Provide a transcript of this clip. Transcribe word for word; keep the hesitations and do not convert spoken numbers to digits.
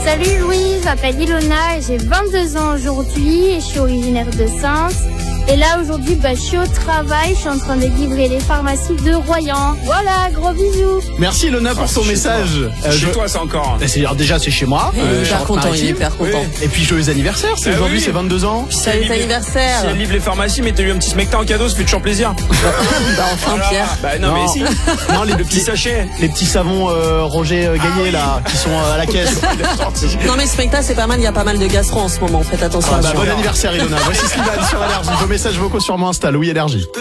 Salut Louis, je m'appelle Ilona et j'ai vingt-deux ans aujourd'hui et je suis originaire de Sens. Et là aujourd'hui, bah, je suis au travail, je suis en train de livrer les pharmacies de Royan. Voilà, gros bisous. Merci Ilona pour Ah, ton c'est message. Chez toi, chez toi c'est encore. Bah, c'est, déjà c'est chez moi. Il est euh, hyper content, il est hyper content. Oui. Et puis joyeux anniversaire, c'est Bah aujourd'hui oui. c'est vingt-deux ans. Joyeux anniversaire. Si elle livre les pharmacies, mais t'as eu un petit smecta en cadeau, ça fait toujours plaisir. Bah enfin Voilà. Pierre. Bah non, Non. mais si. Non, les Le petit petits, sachet. les petits savons euh, Roger euh, Gagné là, qui sont euh, à la caisse. Il est sorti. Non mais Specta c'est pas mal, il y a pas mal de gastro en ce moment, faites attention. Ah bah, bon anniversaire Ilona. Voici Slimane sur Énergie. Vos messages vocaux sur mon Insta, Louis Énergie.